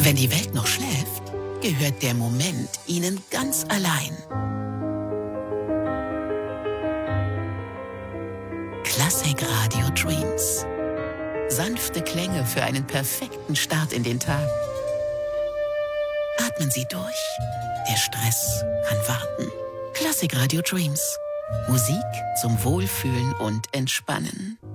Wenn die Welt noch schläft, gehört der Moment Ihnen ganz allein. Classic Radio Dreams. Sanfte Klänge für einen perfekten Start in den Tag. Atmen Sie durch. Der Stress kann warten. Classic Radio Dreams. Musik zum Wohlfühlen und Entspannen.